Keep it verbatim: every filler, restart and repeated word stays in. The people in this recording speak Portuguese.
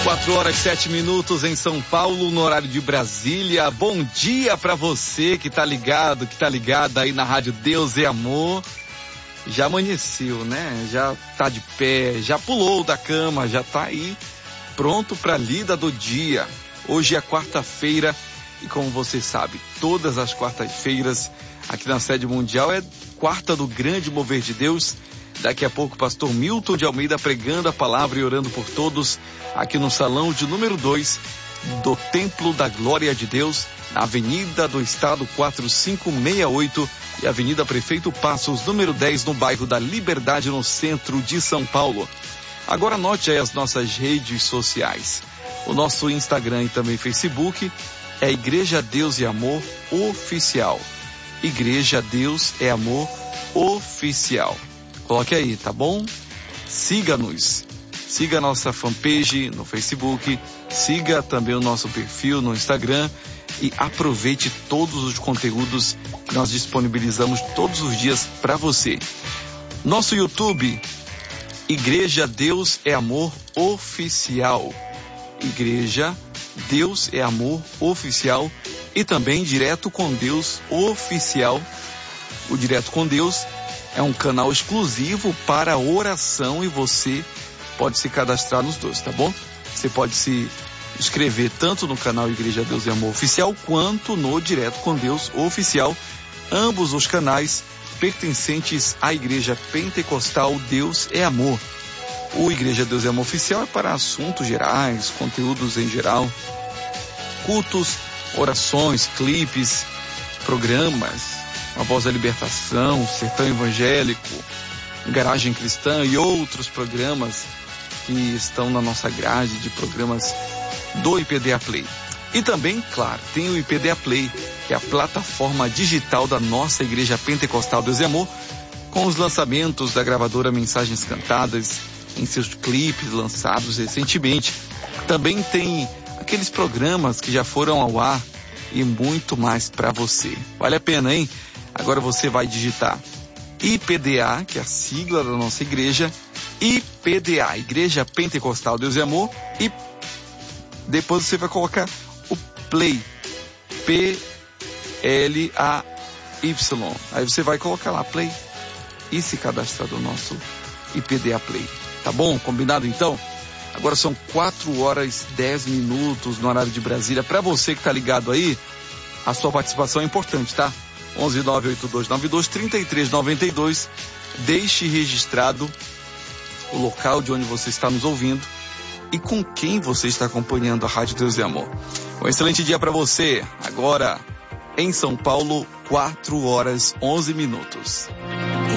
quatro horas, sete minutos em São Paulo, no horário de Brasília. Bom dia pra você que tá ligado, que tá ligada aí na Rádio Deus e Amor. Já amanheceu, né? Já tá de pé, já pulou da cama, já tá aí pronto pra lida do dia. Hoje é quarta-feira e, como você sabe, todas as quartas-feiras aqui na Sede Mundial é quarta do grande mover de Deus. Daqui a pouco o pastor Milton de Almeida pregando a palavra e orando por todos aqui no salão de número dois do Templo da Glória de Deus, na Avenida do Estado quatrocentos e sessenta e oito e Avenida Prefeito Passos, número dez, no bairro da Liberdade, no centro de São Paulo. Agora anote aí as nossas redes sociais. O nosso Instagram e também Facebook é Igreja Deus e Amor Oficial. Igreja Deus e Amor Oficial. Coloque aí, tá bom? Siga-nos. Siga a nossa fanpage no Facebook, siga também o nosso perfil no Instagram e aproveite todos os conteúdos que nós disponibilizamos todos os dias para você. Nosso YouTube, Igreja Deus é Amor Oficial. Igreja Deus é Amor Oficial e também Direto com Deus Oficial. O Direto com Deus é um canal exclusivo para oração e você pode se cadastrar nos dois, tá bom? Você pode se inscrever tanto no canal Igreja Deus e Amor Oficial quanto no Direto com Deus Oficial, ambos os canais pertencentes à Igreja Pentecostal Deus é Amor. O Igreja Deus e Amor Oficial é para assuntos gerais, conteúdos em geral, cultos, orações, clipes, programas, A Voz da Libertação, Sertão Evangélico, Garagem Cristã e outros programas que estão na nossa grade de programas do I P D A Play. E também, claro, tem o I P D A Play, que é a plataforma digital da nossa Igreja Pentecostal Deus e Amor, com os lançamentos da gravadora Mensagens Cantadas em seus clipes lançados recentemente. Também tem aqueles programas que já foram ao ar e muito mais para você. Vale a pena, hein? Agora você vai digitar I P D A, que é a sigla da nossa igreja, I P D A, Igreja Pentecostal Deus e Amor, e depois você vai colocar o Play, P L A Y. Aí você vai colocar lá Play e se cadastrar no nosso I P D A Play. Tá bom? Combinado então? Agora são quatro horas e dez minutos no horário de Brasília. Para você que tá ligado aí, a sua participação é importante, tá? onze nove oito dois nove dois três três nove dois. Deixe registrado o local de onde você está nos ouvindo e com quem você está acompanhando a Rádio Deus e Amor. Um excelente dia para você. Agora, em São Paulo, quatro horas e onze minutos.